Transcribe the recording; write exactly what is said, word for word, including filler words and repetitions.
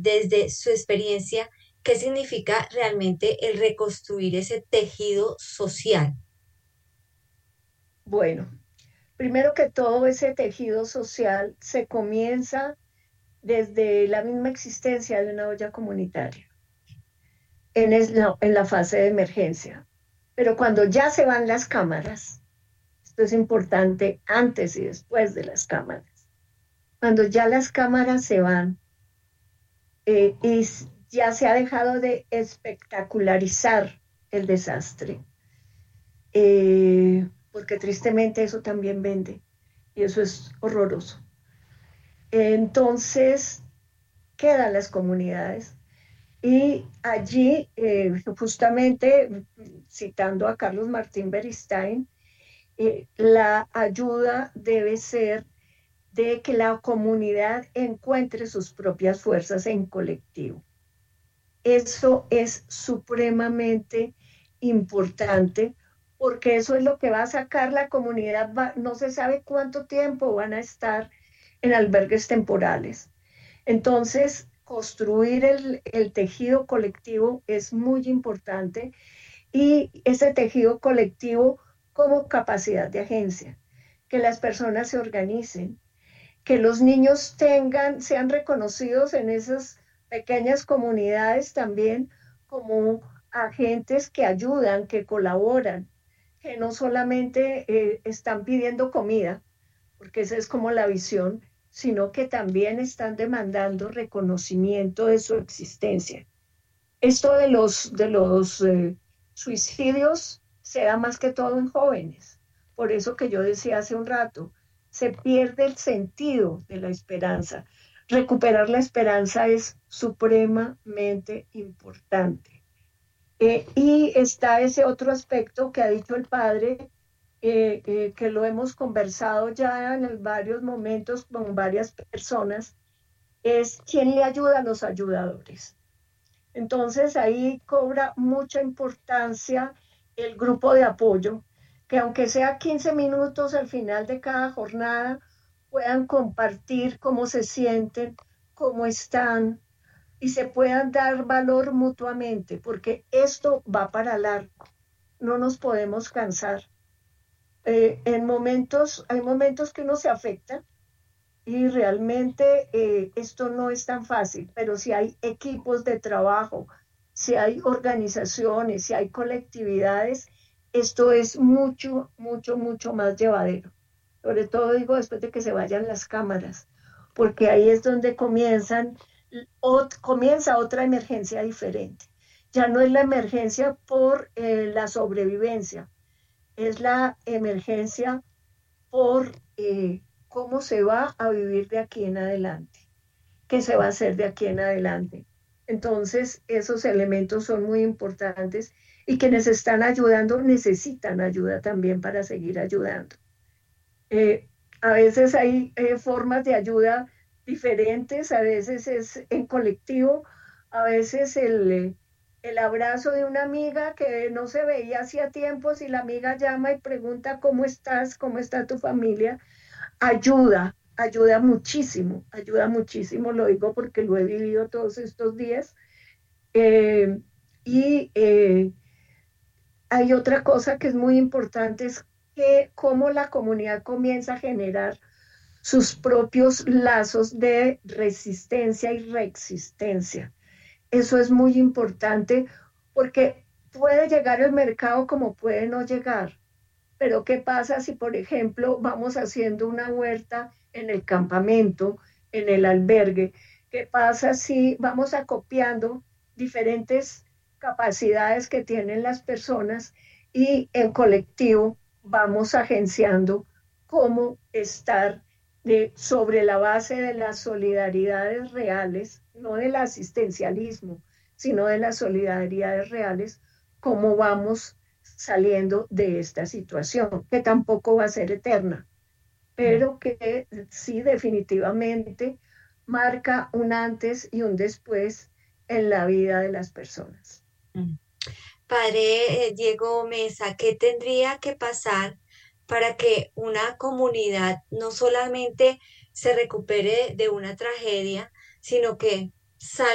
desde su experiencia, ¿qué significa realmente el reconstruir ese tejido social? Bueno, primero que todo, ese tejido social se comienza desde la misma existencia de una olla comunitaria, en, es- la, en la fase de emergencia. Pero cuando ya se van las cámaras, esto es importante antes y después de las cámaras, cuando ya las cámaras se van eh, y s- ya se ha dejado de espectacularizar el desastre, eh, porque tristemente eso también vende y eso es horroroso. Entonces quedan las comunidades y allí, eh, justamente citando a Carlos Martín Beristain, eh, la ayuda debe ser de que la comunidad encuentre sus propias fuerzas en colectivo. Eso es supremamente importante porque eso es lo que va a sacar la comunidad. Va, no se sabe cuánto tiempo van a estar en albergues temporales. Entonces, construir el, el tejido colectivo es muy importante y ese tejido colectivo como capacidad de agencia, que las personas se organicen, que los niños tengan, sean reconocidos en esas pequeñas comunidades también como agentes que ayudan, que colaboran, que no solamente eh, están pidiendo comida, porque esa es como la visión, sino que también están demandando reconocimiento de su existencia. Esto de los, de los eh, suicidios se da más que todo en jóvenes. Por eso que yo decía hace un rato, se pierde el sentido de la esperanza. Recuperar la esperanza es supremamente importante. Eh, y está ese otro aspecto que ha dicho el padre, eh, eh, que lo hemos conversado ya en varios momentos con varias personas, es quién le ayuda a los ayudadores. Entonces ahí cobra mucha importancia el grupo de apoyo, que aunque sea quince minutos al final de cada jornada, puedan compartir cómo se sienten, cómo están y se puedan dar valor mutuamente, porque esto va para largo, no nos podemos cansar. Eh, en momentos, hay momentos que uno se afecta y realmente eh, esto no es tan fácil, pero si hay equipos de trabajo, si hay organizaciones, si hay colectividades, esto es mucho, mucho, mucho más llevadero. Sobre todo digo después de que se vayan las cámaras, porque ahí es donde comienzan, o, comienza otra emergencia diferente. Ya no es la emergencia por eh, la sobrevivencia, es la emergencia por eh, cómo se va a vivir de aquí en adelante, qué se va a hacer de aquí en adelante. Entonces, esos elementos son muy importantes y quienes están ayudando necesitan ayuda también para seguir ayudando. Eh, a veces hay eh, formas de ayuda diferentes, a veces es en colectivo, a veces el, eh, el abrazo de una amiga que no se veía hacía tiempo, si la amiga llama y pregunta cómo estás, cómo está tu familia, ayuda, ayuda muchísimo, ayuda muchísimo, lo digo porque lo he vivido todos estos días. Eh, y eh, hay otra cosa que es muy importante, es que cómo la comunidad comienza a generar sus propios lazos de resistencia y reexistencia. Eso es muy importante porque puede llegar el mercado como puede no llegar. Pero ¿qué pasa si, por ejemplo, vamos haciendo una huerta en el campamento, en el albergue? ¿Qué pasa si vamos acopiando diferentes capacidades que tienen las personas y en colectivo vamos agenciando cómo estar de, sobre la base de las solidaridades reales, no del asistencialismo, sino de las solidaridades reales, cómo vamos saliendo de esta situación, que tampoco va a ser eterna, pero que sí definitivamente marca un antes y un después en la vida de las personas. Mm. Padre eh, Diego Mesa, ¿qué tendría que pasar para que una comunidad no solamente se recupere de una tragedia, sino que salga